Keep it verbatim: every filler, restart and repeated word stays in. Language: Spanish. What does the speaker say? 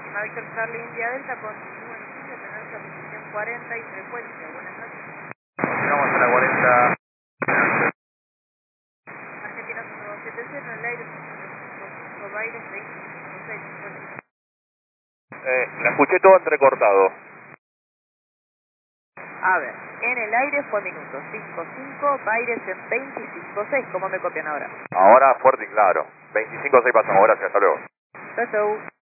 A Víctor Charlie India Delta, continúa en sitio, tendencia a posición cuarenta y frecuencia. Buenas noches. Vamos a la cuarenta. Argentina uno dos siete cero, en el aire cinco cinco, Baires seis cinco seis. Eh, la escuché todo entrecortado. A ver, en el aire fue minuto cinco cinco, Baires en veinticinco seis. ¿Cómo me copian ahora? Ahora fuerte y claro. veinticinco seis pasamos, gracias, hasta luego. Chau, chau.